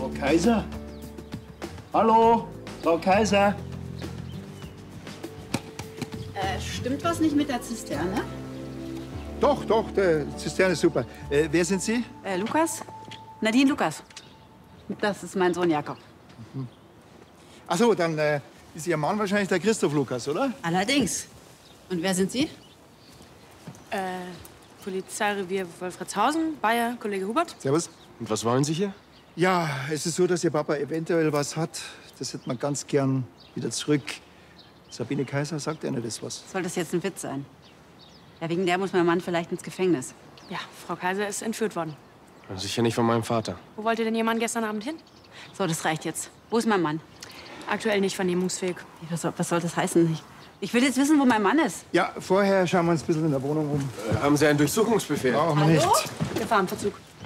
Frau Kaiser? Hallo, Frau Kaiser? Stimmt was nicht mit der Zisterne? Doch, der Zisterne ist super. Wer sind Sie? Lukas? Nadine Lukas. Das ist mein Sohn Jakob. Ach so, dann ist Ihr Mann wahrscheinlich der Christoph Lukas, oder? Allerdings. Und wer sind Sie? Polizeirevier Wolfratshausen, Bayer, Kollege Hubert. Servus. Und was wollen Sie hier? Ja, es ist so, dass Ihr Papa eventuell was hat. Das hätte man ganz gern wieder zurück. Sabine Kaiser, sagt Ihnen das was? Soll das jetzt ein Witz sein? Ja, wegen der muss mein Mann vielleicht ins Gefängnis. Ja, Frau Kaiser ist entführt worden. Sicher nicht von meinem Vater. Wo wollte denn Ihr Mann gestern Abend hin? So, das reicht jetzt. Wo ist mein Mann? Aktuell nicht vernehmungsfähig. Was soll das heißen? Ich will jetzt wissen, wo mein Mann ist. Ja, vorher schauen wir uns ein bisschen in der Wohnung um. Haben Sie einen Durchsuchungsbefehl? Brauchen wir nicht. Gefahr im Verzug.